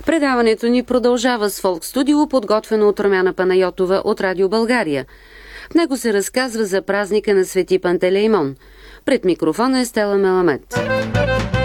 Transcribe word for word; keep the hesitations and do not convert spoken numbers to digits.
Предаването ни продължава с Фолк Студио, подготвено от Румяна Панайотова от Радио България. В него се разказва за празника на Свети Пантелеймон. Пред микрофона е Стела Меламед.